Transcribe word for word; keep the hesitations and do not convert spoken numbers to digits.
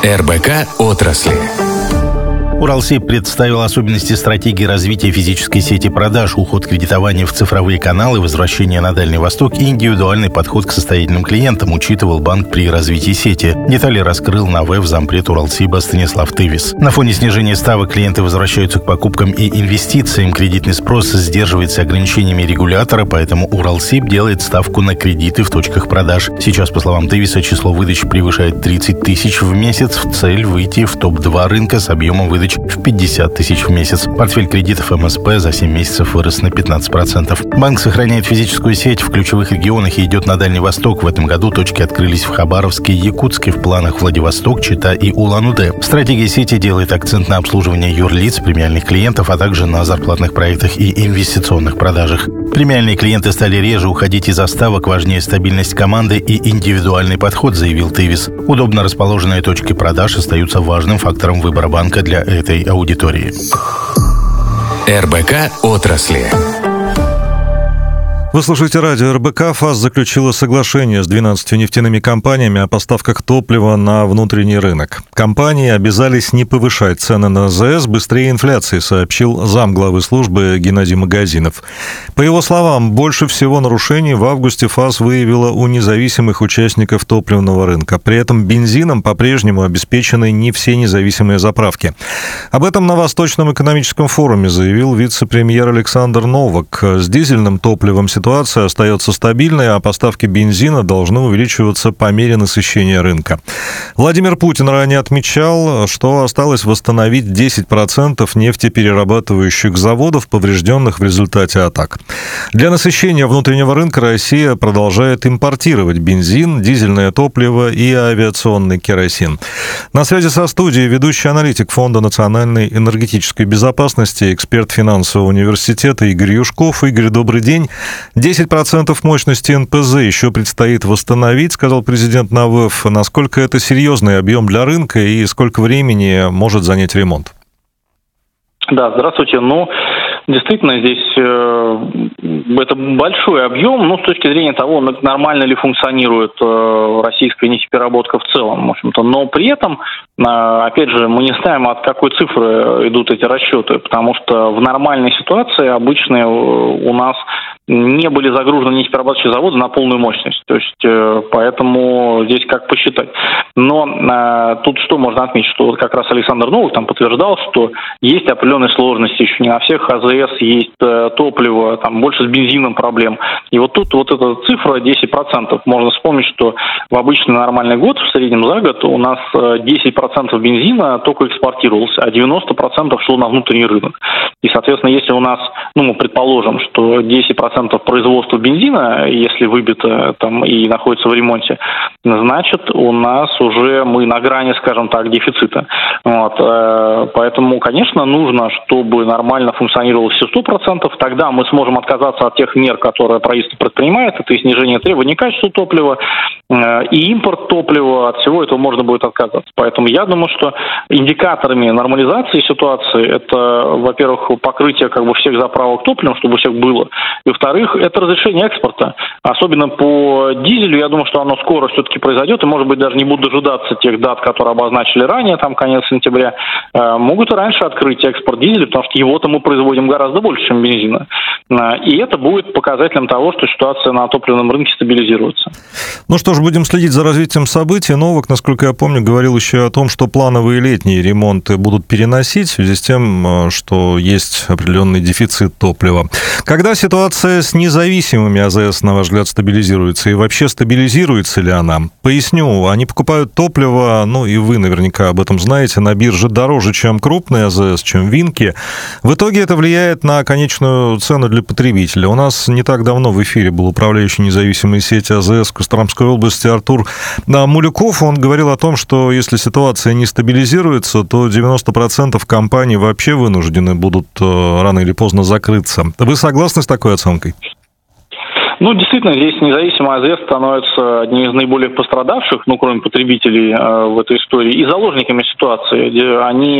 эр бэ ка отрасли. Уралсиб представил особенности стратегии развития физической сети продаж, уход кредитования в цифровые каналы, возвращение на Дальний Восток и индивидуальный подход к состоятельным клиентам, учитывал банк при развитии сети. Детали раскрыл на ВЭФ зампред Уралсиба Станислав Тывис. На фоне снижения ставок клиенты возвращаются к покупкам и инвестициям. Кредитный спрос сдерживается ограничениями регулятора, поэтому Уралсиб делает ставку на кредиты в точках продаж. Сейчас, по словам Тывиса, число выдач превышает тридцать тысяч в месяц. В цель выйти в топ два рынка с объемом выдач в пятьдесят тысяч в месяц. Портфель кредитов эм эс пэ за семь месяцев вырос на пятнадцать процентов. Банк сохраняет физическую сеть в ключевых регионах и идет на Дальний Восток. В этом году точки открылись в Хабаровске и Якутске, в планах Владивосток, Чита и Улан-Удэ. Стратегия сети делает акцент на обслуживание юрлиц, премиальных клиентов, а также на зарплатных проектах и инвестиционных продажах. Премиальные клиенты стали реже уходить из ставок, важнее стабильность команды и индивидуальный подход, заявил Тывис. Удобно расположенные точки продаж остаются важным фактором выбора банка для этой аудитории. эр бэ ка отрасли. Вы слушаете радио эр бэ ка. ФАС заключила соглашение с двенадцатью нефтяными компаниями о поставках топлива на внутренний рынок. Компании обязались не повышать цены на а зэ эс быстрее инфляции, сообщил замглавы службы Геннадий Магазинов. По его словам, больше всего нарушений в августе ФАС выявила у независимых участников топливного рынка. При этом бензином по-прежнему обеспечены не все независимые заправки. Об этом на Восточном экономическом форуме заявил вице-премьер Александр Новак. С дизельным топливом ситуация Ситуация остается стабильной, а поставки бензина должны увеличиваться по мере насыщения рынка. Владимир Путин ранее отмечал, что осталось восстановить десять процентов нефтеперерабатывающих заводов, поврежденных в результате атак. Для насыщения внутреннего рынка Россия продолжает импортировать бензин, дизельное топливо и авиационный керосин. На связи со студией ведущий аналитик Фонда национальной энергетической безопасности, эксперт финансового университета Игорь Юшков. Игорь, добрый день. десять процентов мощности эн пэ зэ еще предстоит восстановить, сказал президент на ВЭФ. Насколько это серьезный объем для рынка и сколько времени может занять ремонт? Да, здравствуйте. Ну, действительно, здесь э, это большой объем, ну, с точки зрения того, нормально ли функционирует э, российская нефтепереработка в целом, в общем-то. Но при этом, э, опять же, мы не знаем, от какой цифры идут эти расчеты, потому что в нормальной ситуации обычно у нас не были загружены нефтеперерабатывающие заводы на полную мощность. То есть, э, поэтому здесь как посчитать. Но э, тут что можно отметить, что вот как раз Александр Новак там подтверждал, что есть определенные сложности, еще не на всех а зэ эс есть э, топливо, там больше с бензином проблем. И вот тут вот эта цифра десять процентов. Можно вспомнить, что в обычный нормальный год, в среднем за год, у нас десять процентов бензина только экспортировался, а девяносто процентов шло на внутренний рынок. И, соответственно, если у нас, ну, мы предположим, что десять процентов производства бензина, если выбито там и находится в ремонте, значит, у нас уже мы на грани, скажем так, дефицита. Вот. Поэтому, конечно, нужно, чтобы нормально функционировало все сто процентов, тогда мы сможем отказаться от тех мер, которые правительство предпринимает, это и снижение требований к качеству топлива, и импорт топлива, от всего этого можно будет отказаться. Поэтому я думаю, что индикаторами нормализации ситуации это, во-первых, покрытие как бы всех заправок топливом, чтобы у всех было, и, во-вторых, это разрешение экспорта. Особенно по дизелю, я думаю, что оно скоро все-таки произойдет, и, может быть, даже не будут дожидаться тех дат, которые обозначили ранее, там, конец сентября, могут и раньше открыть экспорт дизеля, потому что его-то мы производим гораздо больше, чем бензина. И это будет показателем того, что ситуация на топливном рынке стабилизируется. Ну что ж, будем следить за развитием событий. Новак, насколько я помню, говорил еще о том, что плановые летние ремонты будут переносить в связи с тем, что есть определенный дефицит топлива. Когда ситуация с независимыми а зэ эс, на ваш взгляд, стабилизируется? И вообще стабилизируется ли она? Поясню, они покупают топливо, ну и вы наверняка об этом знаете, на бирже дороже, чем крупные а зэ эс, чем винки. В итоге это влияет на конечную цену для потребителя. У нас не так давно в эфире был управляющий независимой сети а зэ эс в Костромской области Артур Мулюков. Он говорил о том, что если ситуация не стабилизируется, то девяносто процентов компаний вообще вынуждены будут рано или поздно закрыться. Вы согласны с такой оценкой? Ну, действительно, здесь независимый а зэ эс становится одним из наиболее пострадавших, ну, кроме потребителей, э, в этой истории, и заложниками ситуации. Они